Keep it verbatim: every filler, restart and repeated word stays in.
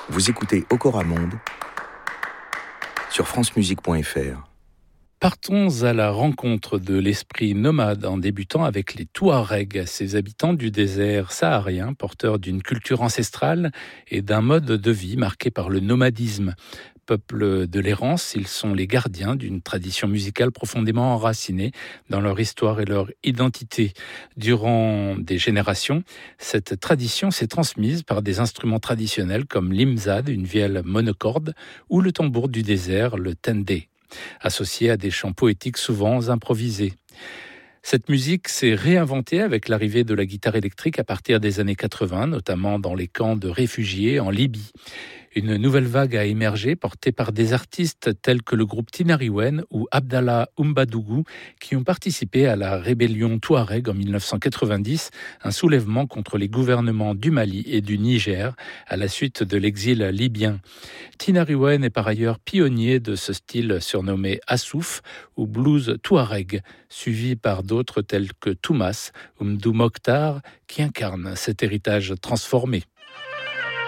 Vous écoutez Okora Monde sur francemusique point f r. Partons à la rencontre de l'esprit nomade en débutant avec les Touaregs, ces habitants du désert saharien, porteurs d'une culture ancestrale et d'un mode de vie marqué par le nomadisme. Peuple de l'errance, ils sont les gardiens d'une tradition musicale profondément enracinée dans leur histoire et leur identité. Durant des générations, cette tradition s'est transmise par des instruments traditionnels comme l'imzad, une vielle monocorde, ou le tambour du désert, le tendé, associé à des chants poétiques souvent improvisés. Cette musique s'est réinventée avec l'arrivée de la guitare électrique à partir des années quatre-vingts, notamment dans les camps de réfugiés en Libye. Une nouvelle vague a émergé, portée par des artistes tels que le groupe Tinariwen ou Abdallah Oumbadougou, qui ont participé à la rébellion Touareg en dix-neuf cent quatre-vingt-dix, un soulèvement contre les gouvernements du Mali et du Niger à la suite de l'exil libyen. Tinariwen est par ailleurs pionnier de ce style surnommé Assouf ou blues Touareg, suivi par d'autres tels que Toumas ou Mdou Mokhtar, qui incarnent cet héritage transformé.